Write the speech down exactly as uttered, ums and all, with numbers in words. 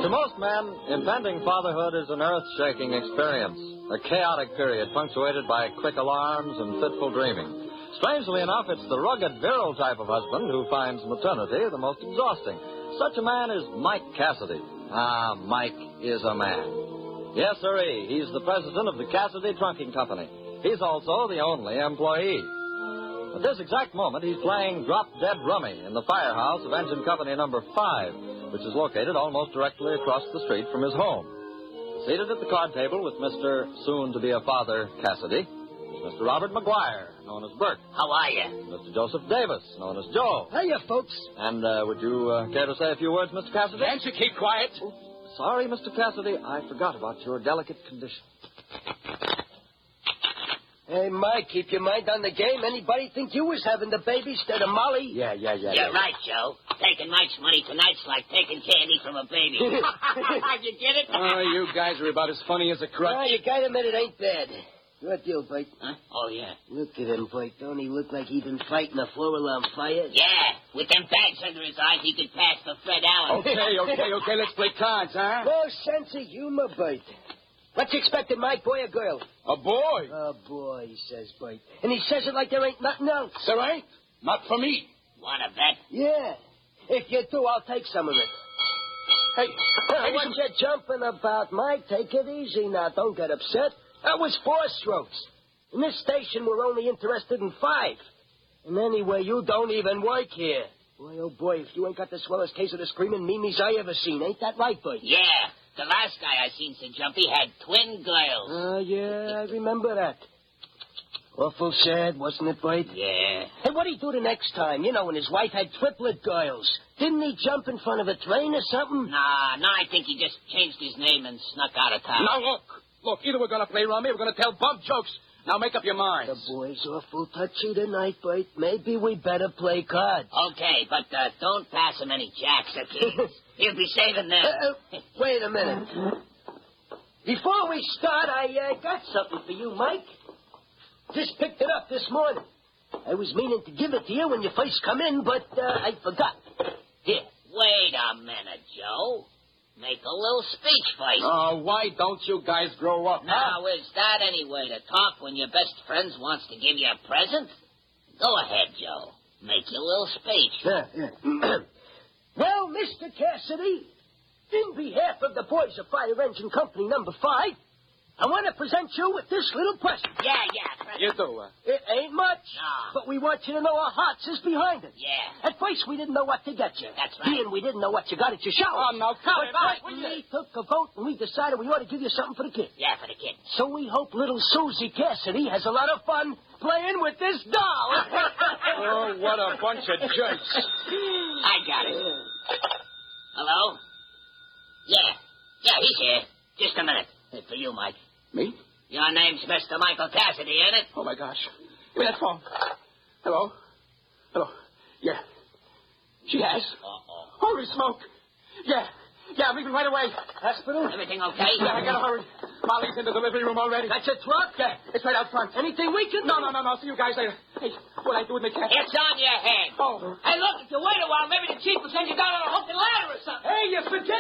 To most men, impending fatherhood is an earth-shaking experience, a chaotic period punctuated by quick alarms and fitful dreaming. Strangely enough, it's the rugged, virile type of husband who finds maternity the most exhausting. Such a man is Mike Cassidy. Ah, Mike is a man. Yes, sirree, he's the president of the Cassidy Trunking Company. He's also the only employee. At this exact moment, he's playing drop-dead rummy in the firehouse of Engine Company number five, which is located almost directly across the street from his home. Seated at the card table with Mister Soon-to-be-a-father Cassidy is Mister Robert McGuire, known as Bert. How are you? Mister Joseph Davis, known as Joe. Hiya, folks. And uh, would you uh, care to say a few words, Mister Cassidy? Can't you keep quiet? Oh, sorry, Mister Cassidy. I forgot about your delicate condition. Hey, Mike, keep your mind on the game. Anybody think you was having the baby instead of Molly? Yeah, yeah, yeah. You're yeah. right, Joe. Taking Mike's money tonight's like taking candy from a baby. You get it? Oh, you guys are about as funny as a crutch. Ah, you gotta admit it ain't bad. What deal, Bite? Huh? Oh, yeah. Look at him, Bite. Don't he look like he been fighting a floor alarm fire? Yeah. With them bags under his eyes, he could pass for Fred Allen. Okay, okay, okay. Let's play cards, huh? No sense of humor, Bite. What's you expecting, Mike, boy or girl? A boy. Oh, boy, he says, Bite. And he says it like there ain't nothing else. There ain't. Not for me. Want a bet? Yeah. If you do, I'll take some of it. Hey, Now, hey, what some... you jumping about, Mike? Take it easy now. Don't get upset. That was four strokes. In this station, we're only interested in five. And anyway, you don't even work here. Boy, oh, boy, if you ain't got the swellest case of the screaming memes I ever seen. Ain't that right, Bud? Yeah. The last guy I seen, Sir Jumpy, had twin girls. Oh, uh, yeah, I remember that. Awful sad, wasn't it, Bud? Yeah. Hey, what'd he do the next time? You know, when his wife had triplet girls. Didn't he jump in front of a train or something? Nah, nah, I think he just changed his name and snuck out of town. Now, look. Look, either we're going to play rummy or we're going to tell bump jokes. Now, make up your minds. The boy's awful touchy tonight, Bud. Maybe we better play cards. Okay, but uh, don't pass him any jacks or keys. He'll be saving them. Uh, uh, wait a minute. Before we start, I uh, got something for you, Mike. Just picked it up this morning. I was meaning to give it to you when you first come in, but uh, I forgot. Here. Wait a minute, Joe. Make a little speech first. Oh, why don't you guys grow up? Now, is that any way to talk when your best friend wants to give you a present? Go ahead, Joe. Make your little speech. Yeah, yeah. Well, Mister Cassidy, in behalf of the boys of Fire Engine Company number five, I want to present you with this little present. Yeah, yeah. Present. You do, uh... It ain't much, No. but we want you to know our hearts is behind it. Yeah. At first, we didn't know what to get you. That's right. And we didn't know what you got at your shower. Oh, now, cut but it out, will we you? took a vote, and we decided we ought to give you something for the kid. Yeah, for the kid. So we hope little Susie Cassidy has a lot of fun playing with this doll. Oh, what a bunch of jerks. I got it. Hello? Yeah. Yeah, he's here. Just a minute. It's for you, Mike. Me? Your name's Mister Michael Cassidy, ain't it? Oh, my gosh. Give me that phone. Hello? Hello? Yeah. She has. Uh-oh. Holy smoke. Yeah. Yeah, I'm leaving right away. Hospital? Everything okay? Yeah, I gotta hurry. Molly's in the delivery room already. That's your truck? Yeah, it's right out front. Anything we can No, no, no, no. See you guys later. Hey, what I do with my cat? It's on your head. Oh. Hey, look, if you wait a while, maybe the chief will send you down on a hook and ladder or something. Hey, you forget